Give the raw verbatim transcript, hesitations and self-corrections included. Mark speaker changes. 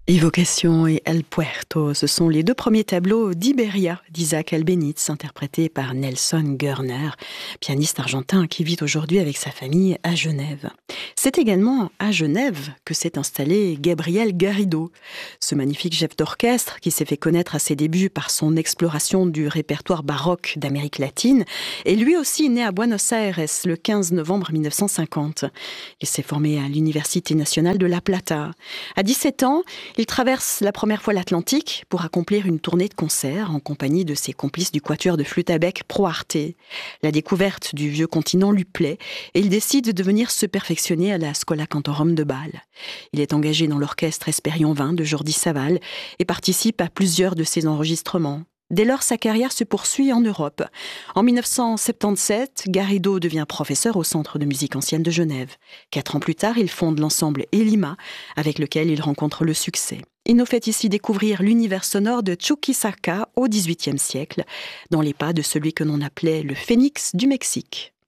Speaker 1: Évocation et El Puerto, ce sont les deux premiers tableaux d'Iberia d'Isaac Albéniz, interprétés par Nelson Gurner, pianiste argentin qui vit aujourd'hui avec sa famille à Genève. C'est également à Genève que s'est installé Gabriel Garrido, ce magnifique chef d'orchestre qui s'est fait connaître à ses débuts par son exploration du répertoire baroque d'Amérique latine, est lui aussi né à Buenos Aires le quinze novembre mille neuf cent cinquante. Il s'est formé à l'Université nationale de La Plata. À dix-sept ans, il traverse la première fois l'Atlantique pour accomplir une tournée de concerts en compagnie de ses complices du quatuor de flûte à bec Pro Arte. La découverte du vieux continent lui plaît et il décide de venir se perfectionner à la Schola Cantorum de Bâle. Il est engagé dans l'orchestre Espérion vingt de Jordi Savall et participe à plusieurs de ses enregistrements. Dès lors, sa carrière se poursuit en Europe. En mille neuf cent soixante-dix-sept, Garrido devient professeur au Centre de musique ancienne de Genève. Quatre ans plus tard, il fonde l'ensemble Elima, avec lequel il rencontre le succès. Il nous fait ici découvrir l'univers sonore de Chuquisaca au dix-huitième siècle, dans les pas de celui que l'on appelait le Phénix du Mexique.